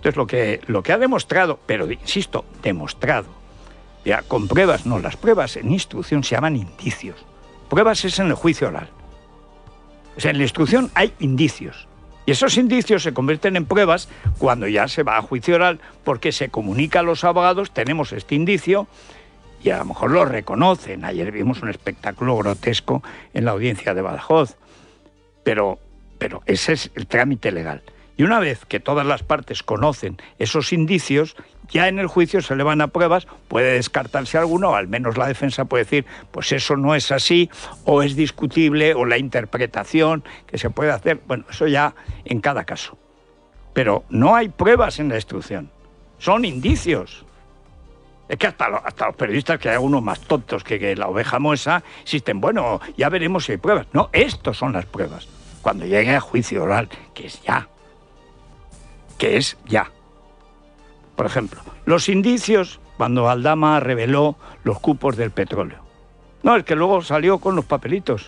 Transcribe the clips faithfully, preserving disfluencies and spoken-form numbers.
Entonces, lo que, lo que ha demostrado, pero insisto, demostrado, ya con pruebas, no, las pruebas en instrucción se llaman indicios. Pruebas es en el juicio oral. O sea, en la instrucción hay indicios. Y esos indicios se convierten en pruebas cuando ya se va a juicio oral, porque se comunica a los abogados, tenemos este indicio, y a lo mejor lo reconocen. Ayer vimos un espectáculo grotesco en la audiencia de Badajoz. Pero, pero ese es el trámite legal. Y una vez que todas las partes conocen esos indicios, ya en el juicio se le van a pruebas, puede descartarse alguno, o al menos la defensa puede decir, pues eso no es así, o es discutible, o la interpretación que se puede hacer. Bueno, eso ya en cada caso. Pero no hay pruebas en la instrucción, son indicios. Es que hasta, lo, hasta los periodistas, que hay unos más tontos que, que la oveja moesa, insisten, bueno, ya veremos si hay pruebas. No, estos son las pruebas. Cuando llegue a juicio oral, que es ya. Que es ya. Por ejemplo, los indicios cuando Aldama reveló los cupos del petróleo. No, es que luego salió con los papelitos.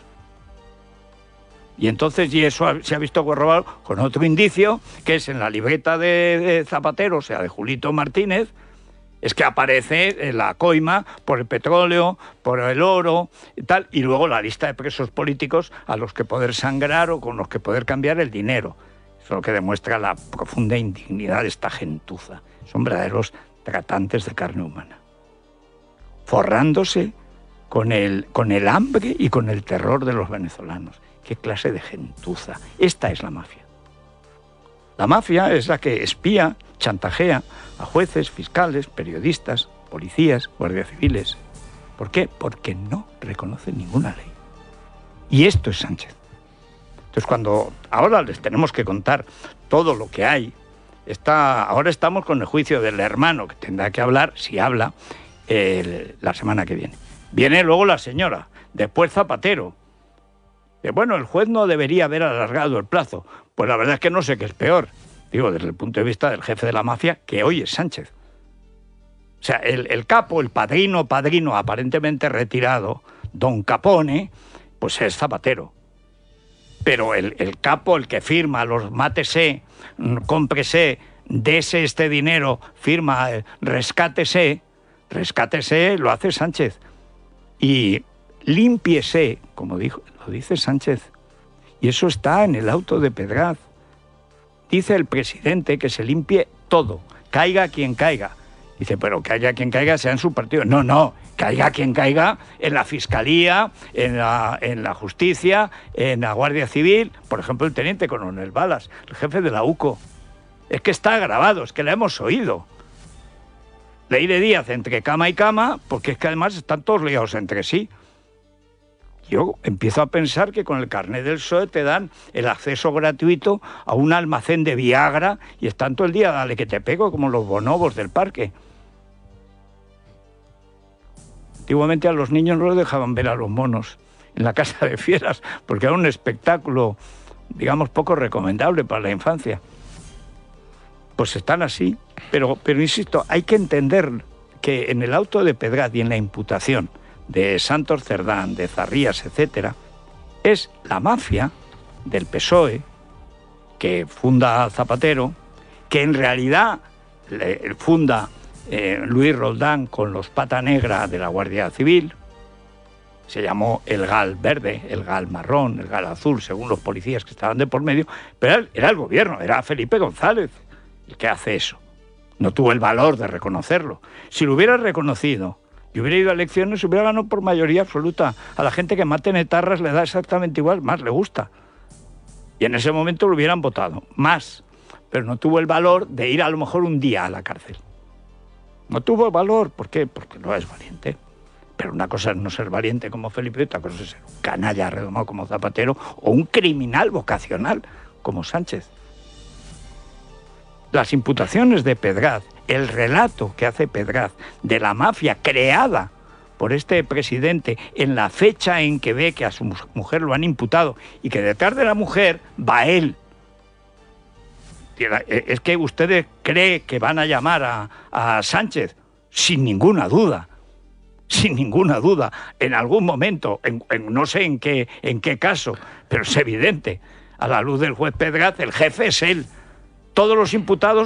Y entonces, y eso se ha visto corroborado con otro indicio, que es en la libreta de, de Zapatero, o sea, de Julito Martínez, es que aparece en la coima por el petróleo, por el oro y tal, y luego la lista de presos políticos a los que poder sangrar o con los que poder cambiar el dinero. Eso es lo que demuestra la profunda indignidad de esta gentuza. Son verdaderos tratantes de carne humana, forrándose con el, con el hambre y con el terror de los venezolanos. ¿Qué clase de gentuza? Esta es la mafia. La mafia es la que espía, chantajea a jueces, fiscales, periodistas, policías, guardias civiles. ¿Por qué? Porque no reconoce ninguna ley. Y esto es Sánchez. Entonces, cuando ahora les tenemos que contar todo lo que hay, está, ahora estamos con el juicio del hermano, que tendrá que hablar, si habla, eh, la semana que viene. Viene luego la señora, después Zapatero. Eh, bueno, el juez no debería haber alargado el plazo. Pues la verdad es que no sé qué es peor. Digo, desde el punto de vista del jefe de la mafia, que hoy es Sánchez. O sea, el, el capo, el padrino, padrino aparentemente retirado, don Capone, pues es Zapatero. Pero el, el capo, el que firma los mátese, cómprese, dese este dinero, firma, rescátese, rescátese, lo hace Sánchez. Y límpiese, como dijo, lo dice Sánchez. Y eso está en el auto de Pedraz. Dice el presidente que se limpie todo, caiga quien caiga. Dice, pero caiga quien caiga sea en su partido. No, no, caiga quien caiga en la Fiscalía, en la, en la Justicia, en la Guardia Civil. Por ejemplo, el teniente coronel Balas, el jefe de la U C O. Es que está grabado, es que la hemos oído. Leire Díaz entre cama y cama, porque es que además están todos ligados entre sí. Yo empiezo a pensar que con el carnet del P S O E te dan el acceso gratuito a un almacén de Viagra y están todo el día, dale que te pego, como los bonobos del parque. Antiguamente a los niños no los dejaban ver a los monos en la casa de fieras, porque era un espectáculo, digamos, poco recomendable para la infancia. Pues están así, pero, pero insisto, hay que entender que en el auto de Pedraz y en la imputación de Santos Cerdán, de Zarrías, etcétera, es la mafia del P S O E que funda Zapatero, que en realidad le funda eh, Luis Roldán con los pata negra de la Guardia Civil. Se llamó el G A L verde, el G A L marrón, el G A L azul, según los policías que estaban de por medio, pero era el gobierno, era Felipe González el que hace eso. No tuvo el valor de reconocerlo. Si lo hubiera reconocido y hubiera ido a elecciones, hubiera ganado por mayoría absoluta. A la gente que mate en etarras le da exactamente igual, más le gusta. Y en ese momento lo hubieran votado, más. Pero no tuvo el valor de ir a lo mejor un día a la cárcel. No tuvo el valor, ¿por qué? Porque no es valiente. Pero una cosa es no ser valiente como Felipe, otra cosa es ser un canalla redomado como Zapatero o un criminal vocacional como Sánchez. Las imputaciones de Pedraz, el relato que hace Pedraz de la mafia creada por este presidente en la fecha en que ve que a su mujer lo han imputado y que detrás de la mujer va él. Es que ustedes creen que van a llamar a, a Sánchez sin ninguna duda, sin ninguna duda, en algún momento, en, en, no sé en qué, en qué caso, pero es evidente, a la luz del juez Pedraz, el jefe es él. Todos los imputados